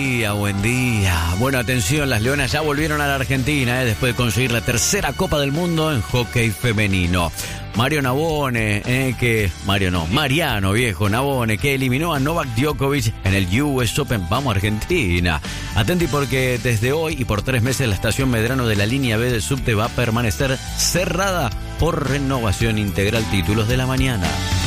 Buen día. Bueno, atención, las Leonas ya volvieron a la Argentina después de conseguir la tercera Copa del Mundo en hockey femenino. Mariano Navone, que eliminó a Novak Djokovic en el US Open. Vamos, Argentina. Atenti porque desde hoy y por 3 meses la estación Medrano de la línea B del subte va a permanecer cerrada por renovación integral. Títulos de la mañana.